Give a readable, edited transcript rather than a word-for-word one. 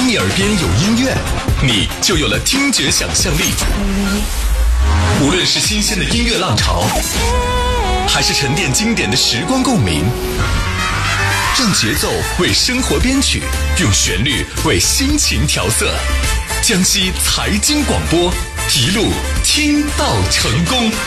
你耳边有音乐，你就有了听觉想象力。无论是新鲜的音乐浪潮，还是沉淀经典的时光共鸣，让节奏为生活编曲，用旋律为心情调色。江西财经广播，一路听到成功。